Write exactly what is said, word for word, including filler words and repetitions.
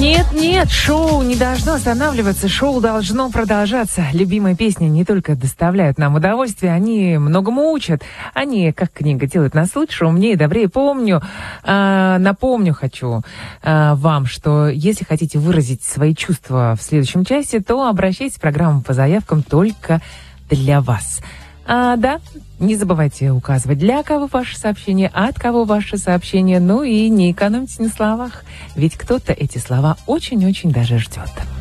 Нет, нет, шоу не должно останавливаться, шоу должно продолжаться. Любимые песни не только доставляют нам удовольствие, они многому учат. Они, как книга, делают нас лучше, умнее, добрее. Помню, э, напомню хочу э, вам, что если хотите выразить свои чувства в следующем часе, то обращайтесь в программу по заявкам только для вас. А, да, не забывайте указывать, для кого ваше сообщение, от кого ваше сообщение, ну и не экономьте на словах, ведь кто-то эти слова очень-очень даже ждет.